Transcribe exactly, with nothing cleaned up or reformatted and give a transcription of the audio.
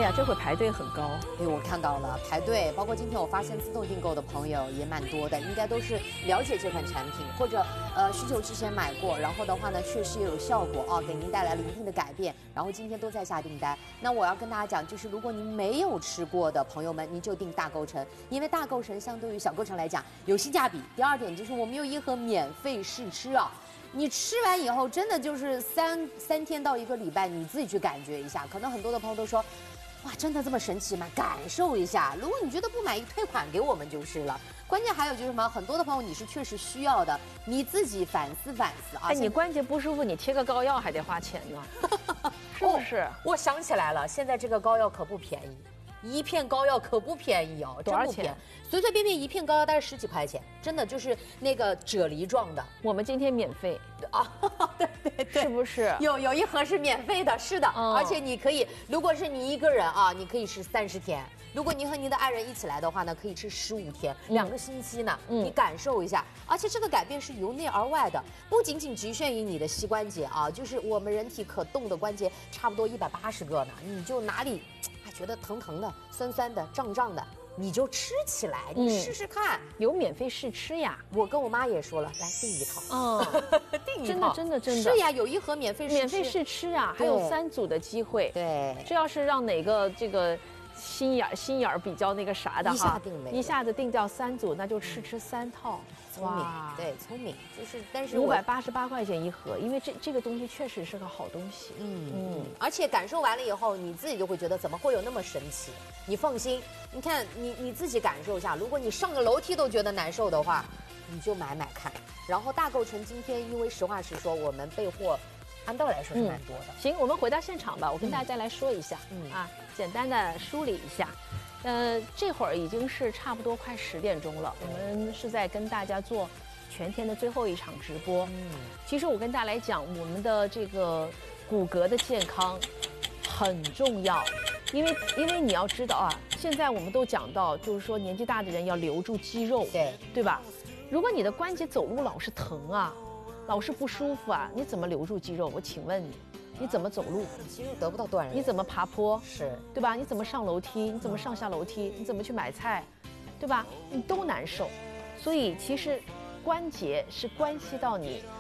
呀，这会排队很高。 对，我看到了排队，包括今天我发现自动订购的朋友也蛮多的，应该都是了解这款产品，或者呃许久之前买过，然后的话呢确实也有效果啊，给您带来了一定的改变，然后今天都在下订单。那我要跟大家讲，就是如果您没有吃过的朋友们，您就订大构成，因为大构成相对于小构成来讲有性价比。第二点就是我们有一盒免费试吃啊。你吃完以后，真的就是三三天到一个礼拜，你自己去感觉一下。可能很多的朋友都说，哇，真的这么神奇吗？感受一下。如果你觉得不满意，退款给我们就是了。关键还有就是什么？很多的朋友你是确实需要的，你自己反思反思啊。 哎，你关节不舒服，你贴个膏药还得花钱呢，是不是、哦？ 我想起来了，现在这个膏药可不便宜。一片膏药可不便宜哦， 多少钱？ 随随便便一片膏药大概十几块钱，真的就是那个啫喱状的。 我们今天免费啊，对对对， 是不是？ 有有一盒是免费的，是的，嗯、而且你可以，如果是你一个人啊，你可以吃三十天；如果您和您的爱人一起来的话呢，可以吃十五天，嗯、两个星期呢，嗯、你感受一下。而且这个改变是由内而外的，不仅仅局限于你的膝关节啊，就是我们人体可动的关节差不多一百八十个呢，你就哪里。觉得疼疼的、酸酸的、胀胀的，你就吃起来，你试试看。 嗯、有免费试吃呀！ 我跟我妈也说了，来订一套。 嗯， 订一套， 真的真的真的是呀，有一盒免费试吃免费试吃啊，还有三组的机会。 对， 这要是让哪个这个心眼心眼比较那个啥的哈， 一下定没， 一下子定掉三组，那就吃吃三套。 聪明，对，聪明，就是但是五百八十八块钱一盒，因为这这个东西确实是个好东西， 嗯嗯，而且感受完了以后，你自己就会觉得怎么会有那么神奇？你放心，你看你你自己感受一下，如果你上个楼梯都觉得难受的话，你就买买看。然后大构成今天，因为实话实说，我们备货按道理来说是蛮多的。 嗯、行，我们回到现场吧，我跟大家再来说一下，嗯啊，简单的梳理一下。呃，这会儿已经是差不多快十点钟了，我们是在跟大家做全天的最后一场直播。嗯，其实我跟大家来讲，我们的这个骨骼的健康很重要，因为因为你要知道啊，现在我们都讲到，就是说年纪大的人要留住肌肉， 对对吧？如果你的关节走路老是疼啊，老是不舒服啊，你怎么留住肌肉？我请问你。你怎么走路？ 肌肉得不到锻炼。 你怎么爬坡？ 是， 对吧？你怎么上楼梯？你怎么上下楼梯？你怎么去买菜？对吧？你都难受。所以其实关节是关系到你